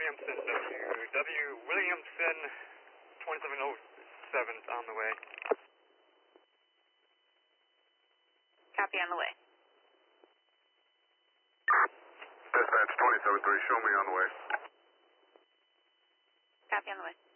Williamson, W. Williamson, 2707 on the way. Copy, on the way. Dispatch 273, show me on the way. Copy, on the way.